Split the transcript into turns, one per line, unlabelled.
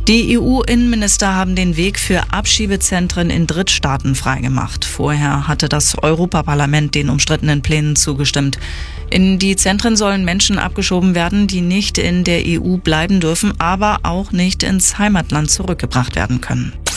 Die EU-Innenminister haben den Weg für Abschiebezentren in Drittstaaten freigemacht. Vorher hatte das Europaparlament den umstrittenen Plänen zugestimmt. In die Zentren sollen Menschen abgeschoben werden, die nicht in der EU bleiben dürfen, aber auch nicht ins Heimatland zurückgebracht werden können.